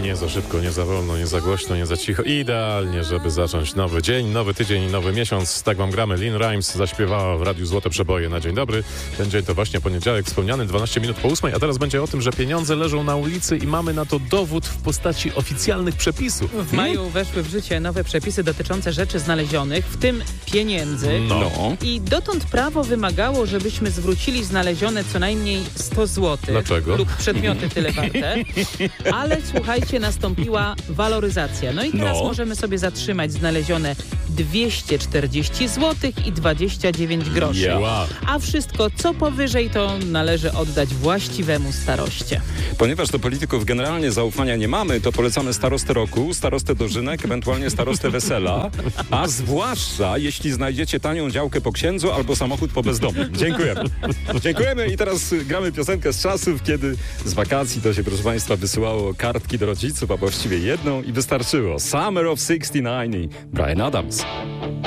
Nie za szybko, nie za wolno, nie za głośno, nie za cicho. Idealnie, żeby zacząć nowy dzień, nowy tydzień, nowy miesiąc. Tak wam gramy. Lynn Rimes zaśpiewała w Radiu Złote Przeboje na dzień dobry. Ten dzień to właśnie poniedziałek wspomniany, 12 minut po 8, a teraz będzie o tym, że pieniądze leżą na ulicy i mamy na to dowód w postaci oficjalnych przepisów. W maju weszły w życie nowe przepisy dotyczące rzeczy znalezionych, w tym pieniędzy. No. I dotąd prawo wymagało, żebyśmy zwrócili znalezione co najmniej 100 zł. Dlaczego? Lub przedmioty tyle warte. Ale słuchajcie, nastąpiła waloryzacja. No i teraz możemy sobie zatrzymać znalezione 240 zł i 29 groszy. Wow. A wszystko, co powyżej, to należy oddać właściwemu staroście. Ponieważ do polityków generalnie zaufania nie mamy, to polecamy starostę roku, starostę dożynek, ewentualnie starostę wesela, a zwłaszcza jeśli znajdziecie tanią działkę po księdzu albo samochód po bezdomnym. Dziękujemy. Dziękujemy i teraz gramy piosenkę z czasów, kiedy z wakacji to się, proszę Państwa, wysyłało kartki do rodziców, a właściwie jedną i wystarczyło. Summer of '69 i Bryan Adams.